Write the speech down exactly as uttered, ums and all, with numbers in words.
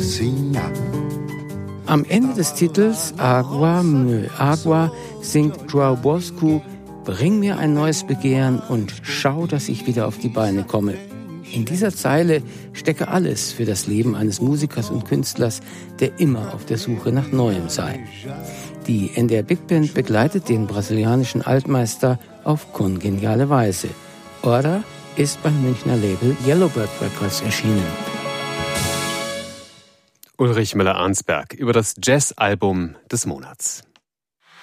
cabecinha. Am Ende des Titels Agua, Meu Agua singt João Bosco: Bring mir ein neues Begehren und schau, dass ich wieder auf die Beine komme. In dieser Zeile stecke alles für das Leben eines Musikers und Künstlers, der immer auf der Suche nach Neuem sei. Die N D R Big Band begleitet den brasilianischen Altmeister auf kongeniale Weise. Ora ist beim Münchner Label Yellowbird Records erschienen. Ulrich Müller-Arnsberg über das Jazz-Album des Monats.